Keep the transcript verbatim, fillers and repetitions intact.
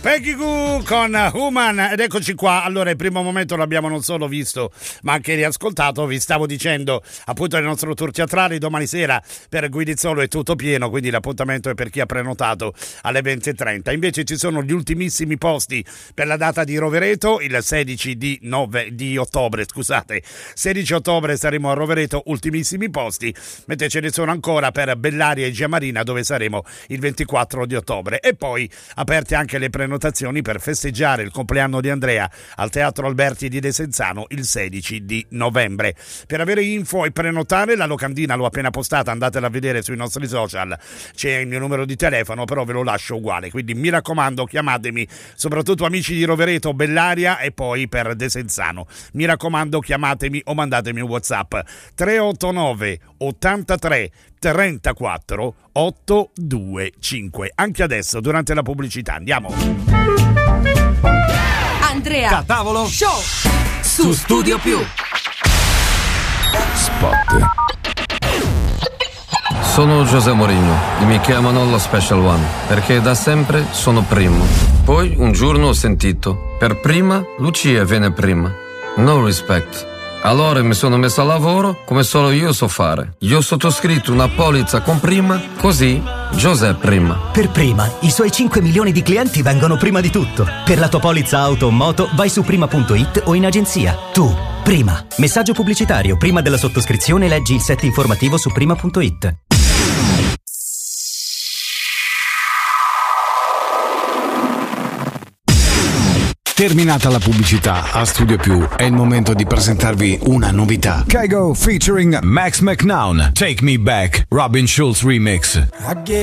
Peggy Goo con Human, ed eccoci qua. Allora, il primo momento l'abbiamo non solo visto ma anche riascoltato. Vi stavo dicendo appunto il nostro tour teatrale domani sera per Guidizzolo è tutto pieno, quindi l'appuntamento è per chi ha prenotato alle venti e trenta. Invece ci sono gli ultimissimi posti per la data di Rovereto il sedici di, nove, di ottobre, scusate, sedici ottobre saremo a Rovereto, ultimissimi posti, mentre ce ne sono ancora per Bellaria e Giamarina dove saremo il ventiquattro di ottobre, e poi aperte anche le prenotazioni per festeggiare il compleanno di Andrea al Teatro Alberti di Desenzano il sedici di novembre. Per avere info e prenotare, la locandina l'ho appena postata, andatela a vedere sui nostri social, c'è il mio numero di telefono, però ve lo lascio uguale, quindi mi raccomando chiamatemi, soprattutto amici di Rovereto, Bellaria e poi per Desenzano, mi raccomando chiamatemi o mandatemi un WhatsApp tre otto nove ottantatré trentaquattro ottocentoventicinque. Anche adesso durante la pubblicità andiamo. Andrea Da tavolo Show su Studio Più. Spot. Sono José Mourinho e mi chiamano lo Special One perché da sempre sono primo. Poi un giorno ho sentito: per prima Lucia viene prima. No respect. Allora mi sono messo a lavoro come solo io so fare. Io ho sottoscritto una polizza con prima, così José prima. Per prima, i suoi cinque milioni di clienti vengono prima di tutto. Per la tua polizza auto o moto vai su prima punto it o in agenzia. Tu, prima. Messaggio pubblicitario. Prima della sottoscrizione leggi il set informativo su prima punto it. Terminata la pubblicità, a Studio Più è il momento di presentarvi una novità. Kygo featuring Max McNown, Take Me Back, Robin Schulz remix.